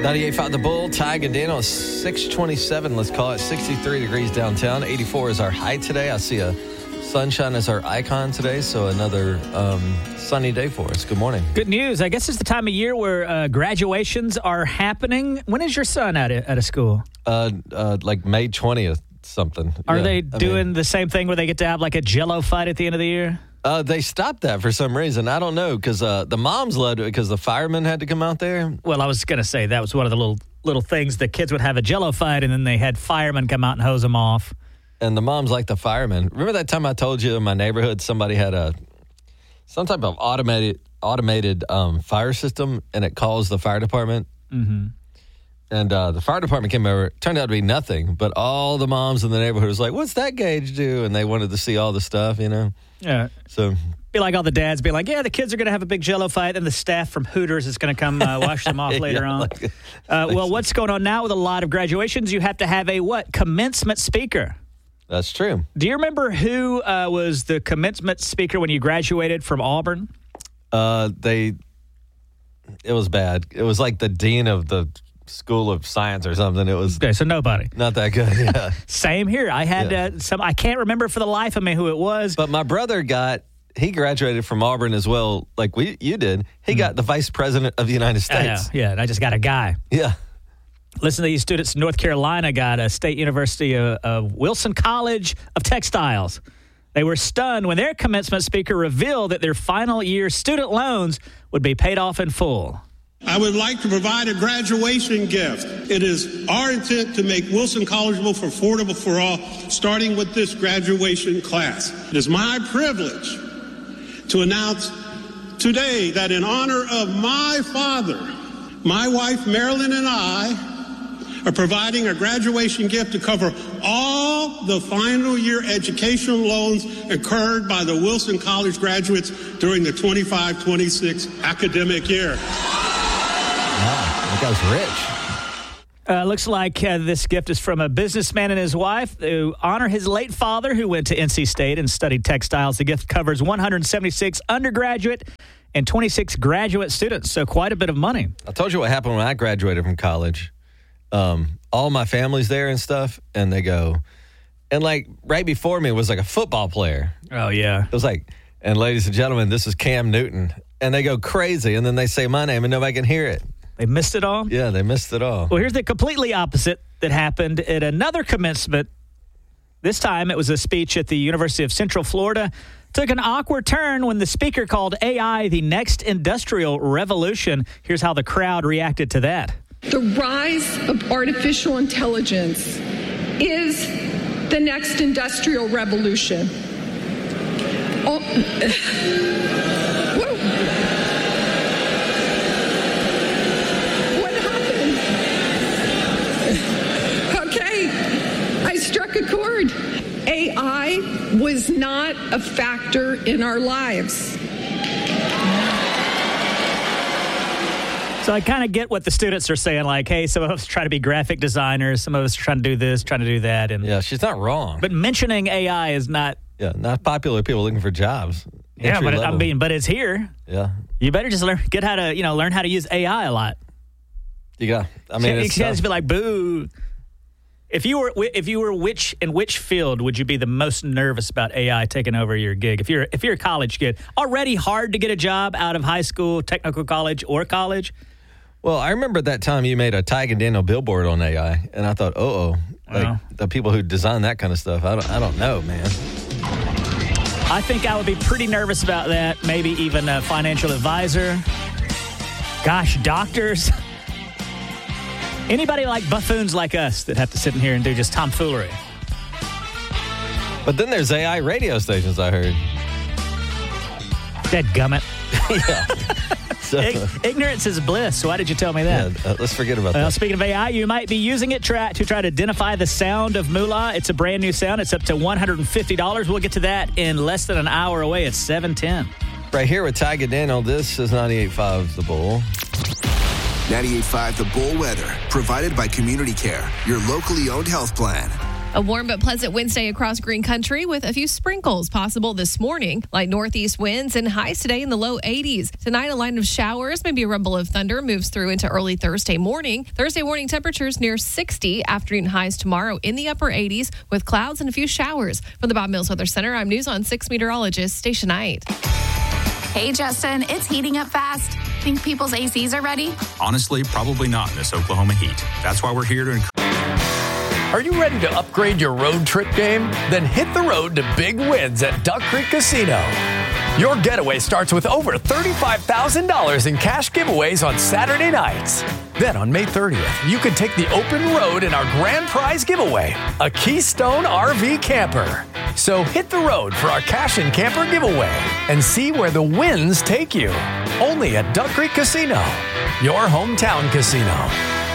98.5 The Bull, Ty Gadano, 627, let's call it. 63 degrees downtown. 84 is our high today. I see a sunshine as our icon today, so another sunny day for us. Good morning. Good news. I guess it's the time of year where graduations are happening. When is your son out of school? Like May 20th something. Are they doing the same thing where they get to have like a Jell-O fight at the end of the year? They stopped that for some reason. I don't know, because the moms loved it because the firemen had to come out there. Well, I was going to say that was one of the little things. The kids would have a Jell-O fight, and then they had firemen come out and hose them off. And the moms liked the firemen. Remember that time I told you in my neighborhood somebody had some type of automated fire system, and it calls the fire department? Mm-hmm. And the fire department came over. It turned out to be nothing, but all the moms in the neighborhood was like, what's that gauge do? And they wanted to see all the stuff, you know? Yeah. So be like all the dads be like, yeah, the kids are going to have a big Jell-O fight, and the staff from Hooters is going to come wash them off later on. Well, what's going on now with a lot of graduations? You have to have a what? Commencement speaker. That's true. Do you remember who was the commencement speaker when you graduated from Auburn? It was bad. It was like the dean of the School of Science or something. It was okay, so nobody. Not that good. Yeah. Same here. I had some. I can't remember for the life of me who it was. But my brother he graduated from Auburn as well, like you did. He got the vice president of the United States. Yeah, and I just got a guy. Yeah. Listen to these students in North Carolina got a State University of Wilson College of Textiles. They were stunned when their commencement speaker revealed that their final year student loans would be paid off in full. I would like to provide a graduation gift. It is our intent to make Wilson Collegeville affordable for all, starting with this graduation class. It is my privilege to announce today that in honor of my father, my wife Marilyn and I are providing a graduation gift to cover all the final year educational loans incurred by the Wilson College graduates during the 25-26 academic year. Wow, that guy's rich. Looks like this gift is from a businessman and his wife to honor his late father who went to NC State and studied textiles. The gift covers 176 undergraduate and 26 graduate students, so quite a bit of money. I told you what happened when I graduated from college. All my family's there and stuff, and they go, and like right before me was like a football player. Oh, yeah. It was like, and ladies and gentlemen, this is Cam Newton. And they go crazy, and then they say my name, and nobody can hear it. They missed it all? Yeah, they missed it all. Well, here's the completely opposite that happened at another commencement. This time, it was a speech at the University of Central Florida. Took an awkward turn when the speaker called AI the next industrial revolution. Here's how the crowd reacted to that. The rise of artificial intelligence is the next industrial revolution. What happened? Okay, I struck a chord. AI was not a factor in our lives. So I kind of get what the students are saying, like, hey, some of us try to be graphic designers, some of us are trying to do this, trying to do that. And yeah, she's not wrong. But mentioning AI is not... Yeah, not popular people looking for jobs. Yeah, but it's here. Yeah. You better just learn how to use AI a lot. You got, I mean, you can't just be like, boo. If you were in which field would you be the most nervous about AI taking over your gig? If you're a college kid, already hard to get a job out of high school, technical college, or college. Well, I remember that time you made a Ty Gadano billboard on AI, and I thought, the people who design that kind of stuff, I don't know, man. I think I would be pretty nervous about that. Maybe even a financial advisor. Gosh, doctors. Anybody like buffoons like us that have to sit in here and do just tomfoolery. But then there's AI radio stations, I heard. Dadgummit. Yeah. So, ignorance is bliss. Why did you tell me that? Yeah, let's forget about that. Speaking of AI, you might be using it to try to identify the sound of moolah. It's a brand new sound. It's up to $150. We'll get to that in less than an hour away at 7:10. Right here with Ty Gadano, this is 98.5 The Bull. 98.5 The Bull weather, provided by Community Care, your locally owned health plan. A warm but pleasant Wednesday across Green Country with a few sprinkles possible this morning, like northeast winds and highs today in the low 80s. Tonight, a line of showers, maybe a rumble of thunder moves through into early Thursday morning. Thursday morning temperatures near 60. Afternoon highs tomorrow in the upper 80s with clouds and a few showers. From the Bob Mills Weather Center, I'm News on 6 meteorologist Stacia Knight. Hey, Justin, it's heating up fast. Think people's ACs are ready? Honestly, probably not in this Oklahoma heat. That's why we're here to Are you ready to upgrade your road trip game? Then hit the road to big wins at Duck Creek Casino. Your getaway starts with over $35,000 in cash giveaways on Saturday nights. Then on May 30th, you can take the open road in our grand prize giveaway, a Keystone RV camper. So hit the road for our cash and camper giveaway and see where the wins take you. Only at Duck Creek Casino, your hometown casino.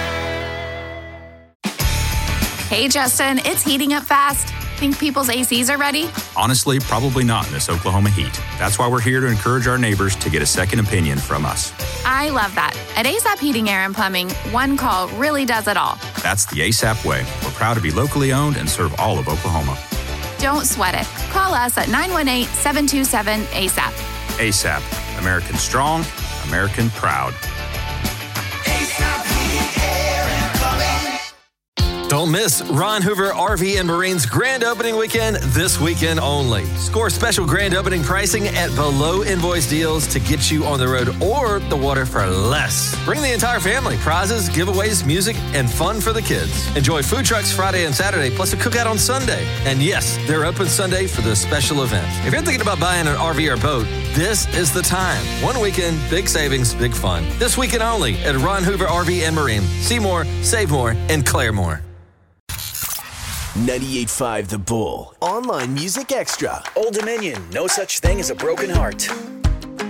Hey, Justin, it's heating up fast. Think people's ACs are ready? Honestly, probably not in this Oklahoma heat. That's why we're here to encourage our neighbors to get a second opinion from us. I love that. At ASAP Heating, Air, and Plumbing, one call really does it all. That's the ASAP way. We're proud to be locally owned and serve all of Oklahoma. Don't sweat it. Call us at 918-727-ASAP. ASAP. American strong, American proud. Don't miss Ron Hoover RV and Marine's grand opening weekend this weekend only. Score special grand opening pricing at below invoice deals to get you on the road or the water for less. Bring the entire family. Prizes, giveaways, music, and fun for the kids. Enjoy food trucks Friday and Saturday, plus a cookout on Sunday. And yes, they're open Sunday for the special event. If you're thinking about buying an RV or boat, this is the time. One weekend, big savings, big fun. This weekend only at Ron Hoover RV and Marine. See more, save more, and Claremore. 98.5 The Bull. Online Music Extra. Old Dominion, no such thing as a broken heart.